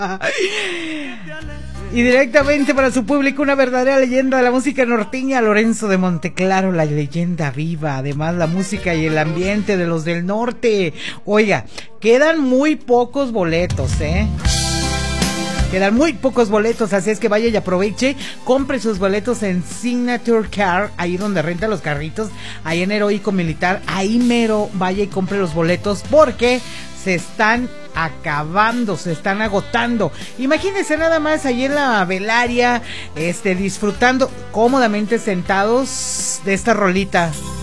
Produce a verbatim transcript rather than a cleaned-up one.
Y directamente para su público, una verdadera leyenda de la música norteña, Lorenzo de Monteclaro, la leyenda viva. Además, la música y el ambiente de los del norte. Oiga, quedan muy pocos boletos, ¿eh? Quedan muy pocos boletos, así es que vaya y aproveche, compre sus boletos en Signature Car, ahí donde renta los carritos, ahí en Heroico Militar, ahí mero, vaya y compre los boletos porque se están acabando, se están agotando. Imagínense nada más ahí en la velaria, este, disfrutando cómodamente sentados de esta rolita.